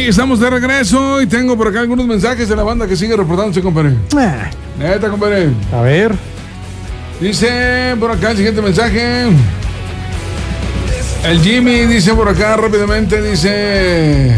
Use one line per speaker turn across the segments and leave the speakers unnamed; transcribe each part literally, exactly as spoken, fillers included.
estamos de regreso y tengo por acá algunos mensajes de la banda que sigue reportándose, compadre.
Ah.
Neta, compadre.
A ver.
Dice por acá el siguiente mensaje. El Jimmy dice por acá rápidamente, dice...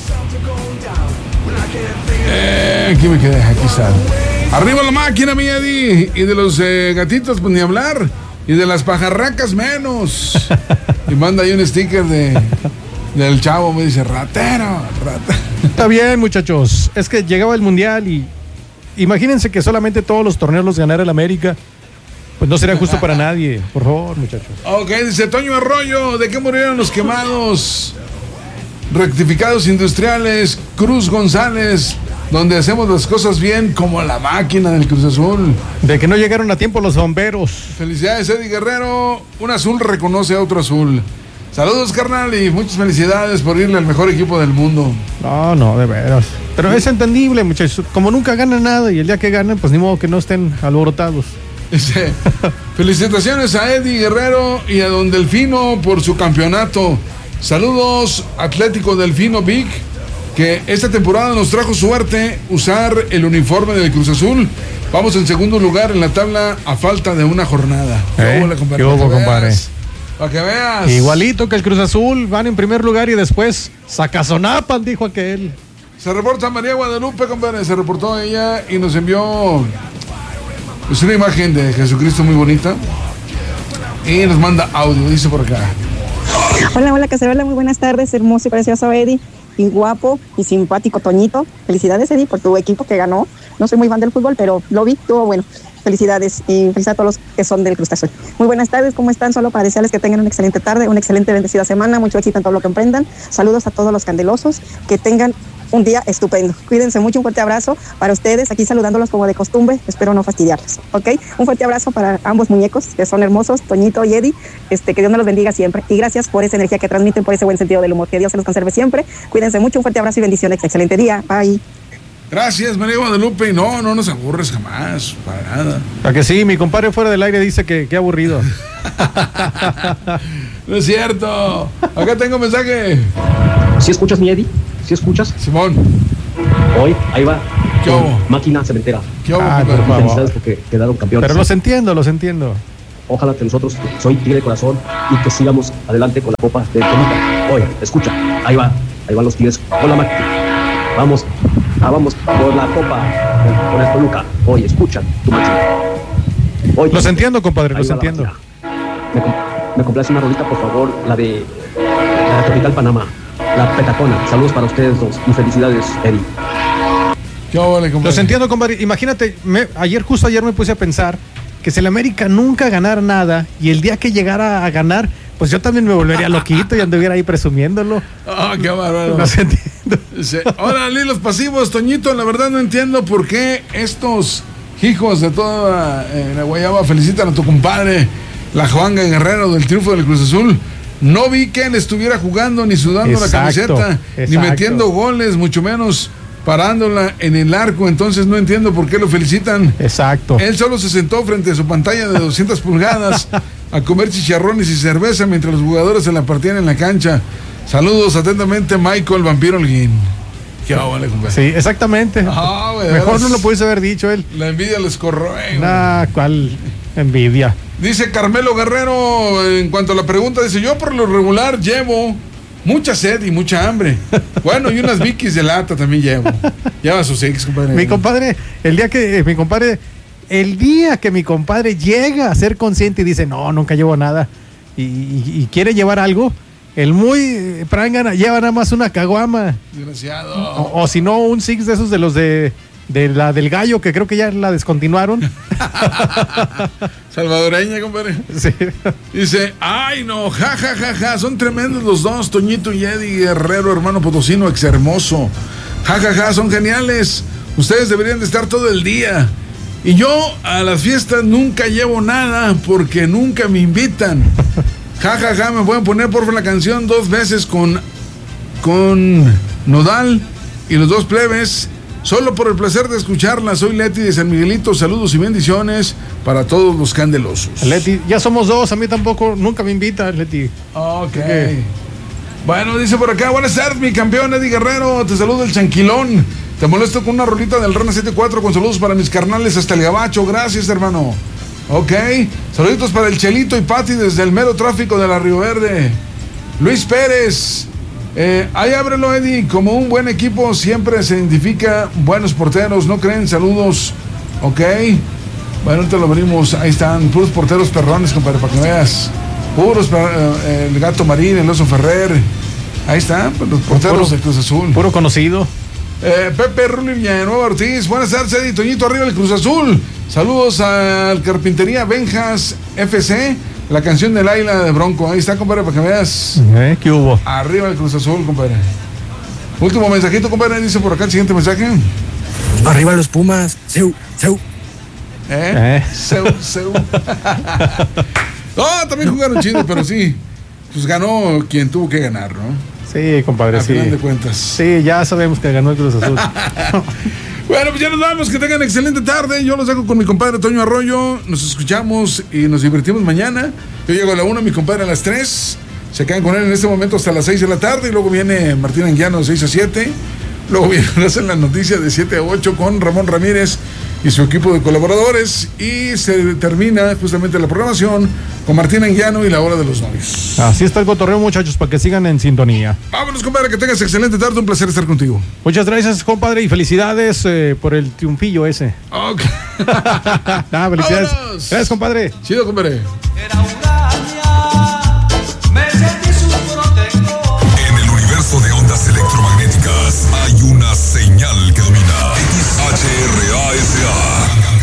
Eh, aquí me quedé, aquí está. Arriba la máquina, mi Eddie. Y de los eh, gatitos, pues ni hablar. Y de las pajarracas menos. Y manda ahí un sticker de... Del chavo, me dice, ratero, ratero.
Está bien, muchachos. Es que llegaba el Mundial y imagínense que solamente todos los torneos los ganara el América. Pues no sería justo para nadie. Por favor, muchachos.
Ok, dice Toño Arroyo, ¿de qué murieron los quemados? Rectificados industriales, Cruz González, donde hacemos las cosas bien como la máquina del Cruz Azul.
De que no llegaron a tiempo los bomberos.
Felicidades, Eddie Guerrero. Un azul reconoce a otro azul. Saludos, carnal, y muchas felicidades por irle al mejor equipo del mundo.
No, no, de veras. Pero es entendible, muchachos. Como nunca ganan nada y el día que ganan, pues ni modo que no estén alborotados.
Dice, felicitaciones a Eddie Guerrero y a Don Delfino por su campeonato. Saludos, Atlético Delfino Big, que esta temporada nos trajo suerte usar el uniforme del Cruz Azul. Vamos en segundo lugar en la tabla a falta de una jornada.
¿Eh? ¿Qué hubo, compadre?
Para que veas.
Igualito que el Cruz Azul, van en primer lugar y después sacazonapan, dijo aquel.
Se reporta María Guadalupe, compadre, se reportó ella y nos envió pues una imagen de Jesucristo muy bonita y nos manda audio, dice por acá.
Hola, hola, Cacerola, muy buenas tardes, hermoso y precioso Eddie, y guapo y simpático Toñito. Felicidades, Eddie, por tu equipo que ganó. No soy muy fan del fútbol, pero lo vi, estuvo bueno. Felicidades y felicidades a todos los que son del Cruz Azul. Muy buenas tardes, ¿cómo están? Solo para desearles que tengan una excelente tarde, una excelente bendecida semana, mucho éxito en todo lo que emprendan. Saludos a todos los candelosos, que tengan un día estupendo. Cuídense mucho, un fuerte abrazo para ustedes, aquí saludándolos como de costumbre, espero no fastidiarlos, ¿ok? Un fuerte abrazo para ambos muñecos, que son hermosos, Toñito y Eddie, este, que Dios me los bendiga siempre, y gracias por esa energía que transmiten, por ese buen sentido del humor, que Dios se los conserve siempre. Cuídense mucho, un fuerte abrazo y bendiciones, excelente día, bye.
Gracias, María Guadalupe, y no, no nos aburres jamás, para nada.
¿A que sí? Mi compadre fuera del aire dice que qué aburrido.
No es cierto. Acá tengo mensaje.
¿Sí escuchas, mi Eddie? ¿Sí escuchas?
Simón.
Hoy, ahí va.
¿Qué hubo?
Máquina cementera.
¿Qué hubo?
Ah,
compadre?
por favor.
Felicidades porque quedaron campeones.
Pero los entiendo, los entiendo.
Ojalá que nosotros, soy Tigre de Corazón, y que sigamos adelante con la Copa de Toluca. Oye, escucha, ahí va, ahí van los Tigres con la máquina. Vamos, ah, vamos por la Copa con, con el Toluca. Oye, escucha, tu máquina. Oye,
Los entiendo, compadre,
ahí
los
va la
entiendo.
máquina. Me, com- me complace una rolita, por favor, la de la capital Panamá, la Petacona. Saludos para ustedes dos y felicidades, Eddie.
¿Qué hubo, compadre?
Los entiendo, compadre. Imagínate, me, ayer, justo ayer me puse a pensar que si el América nunca ganara nada y el día que llegara a ganar, pues yo también me volvería loquito y anduviera ahí presumiéndolo.
Ah, qué bárbaro.
Los entiendo.
Dice, hola, los pasivos, Toñito, la verdad no entiendo por qué estos hijos de toda eh, la Guayaba felicitan a tu compadre, la Juanga Guerrero, del triunfo del Cruz Azul. No vi que él estuviera jugando ni sudando
Exacto,
la camiseta, ni
exacto.
metiendo goles, mucho menos parándola en el arco, entonces no entiendo por qué lo felicitan.
Exacto.
Él solo se sentó frente a su pantalla de doscientas pulgadas a comer chicharrones y cerveza mientras los jugadores se la partían en la cancha. Saludos atentamente, Michael Vampiro Holguín. Qué vale, compadre.
Sí, exactamente.
Ah, güey,
Mejor
veras,
no lo pudiese haber dicho él.
La envidia les corroe.
Nah, cuál envidia.
Dice Carmelo Guerrero, en cuanto a la pregunta, dice, yo por lo regular llevo mucha sed y mucha hambre. Bueno, y unas Vicky's de lata también llevo. Lleva sus ex, compadre.
Mi compadre, el día que eh, mi compadre, el día que mi compadre llega a ser consciente y dice, no, nunca llevo nada, y, y, y quiere llevar algo, el muy eh, prangana lleva nada más una caguama.
Desgraciado.
O, o si no, un six de esos de los de, de la del gallo, que creo que ya la descontinuaron.
Salvadoreña, compadre.
Sí.
Dice, ay no, ja, ja, ja, ja, son tremendos los dos, Toñito y Eddie Guerrero, hermano potosino, ex hermoso. Ja, ja, ja, son geniales. Ustedes deberían de estar todo el día. Y yo a las fiestas nunca llevo nada porque nunca me invitan. Ja, ja, ja, me pueden poner por favor la canción dos veces con, con Nodal y los dos plebes. Solo por el placer de escucharla, soy Leti de San Miguelito, saludos y bendiciones para todos los candelosos.
Leti, ya somos dos, a mí tampoco, nunca me invita, Leti.
Ok.
¿Qué?
Bueno, dice por acá, buenas tardes, mi campeón Eddie Guerrero, te saludo el Chanquilón. Te molesto con una rolita del Rana setenta y cuatro con saludos para mis carnales hasta el Gabacho. Gracias, hermano. Ok, saluditos para el Chelito y Pati desde el mero tráfico de la Río Verde. Luis Pérez, eh, ahí ábrelo, Eddie. Como un buen equipo siempre se identifica buenos porteros, ¿no creen? Saludos. Ok, bueno, ahorita lo venimos. Ahí están, puros porteros perrones, compadre, para que veas. Puros, eh, el Gato Marín, el Oso Ferrer. Ahí están, pues, los porteros
puro,
de Cruz Azul.
Puro conocido.
Eh, Pepe Rulli Villanueva Ortiz, buenas tardes, Eddie Toñito, arriba el Cruz Azul. Saludos al Carpintería Benjas F C, la canción del Águila de Bronco. Ahí está, compadre, para que veas.
¿Eh? ¿Qué hubo?
Arriba el Cruz Azul, compadre. Último mensajito, compadre, dice por acá el siguiente mensaje.
Arriba los Pumas. Seu, seu.
¿Eh?
¿Eh?
Seu, seu. No, también jugaron chido, pero sí. Pues ganó quien tuvo que ganar, ¿no?
Sí, compadre,
A
sí.
final de cuentas.
Sí, ya sabemos que ganó el Cruz Azul.
Bueno, pues ya nos vamos, que tengan excelente tarde. Yo los dejo con mi compadre Toño Arroyo. Nos escuchamos y nos divertimos mañana. Yo llego a la una, mi compadre a las tres. Se quedan con él en este momento hasta las seis de la tarde. Y luego viene Martín Anguiano de seis a siete. Luego viene, hacen la noticia de siete a ocho con Ramón Ramírez y su equipo de colaboradores. Y se termina justamente la programación con Martín Anguiano y la hora de los novios.
Así está el cotorreo, muchachos, para que sigan en sintonía.
Vámonos, compadre, que tengas excelente tarde. Un placer estar contigo.
Muchas gracias, compadre, y felicidades eh, por el triunfillo ese.
Ok.
Ah, felicidades.
Vámonos.
Gracias, compadre.
Chido, compadre.
En el universo de ondas electromagnéticas hay una señal que domina. X H R A S A.